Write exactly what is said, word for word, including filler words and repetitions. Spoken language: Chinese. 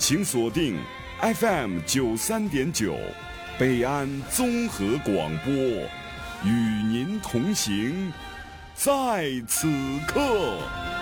请锁定 F M 九三点九，北安综合广播，与您同行，在此刻。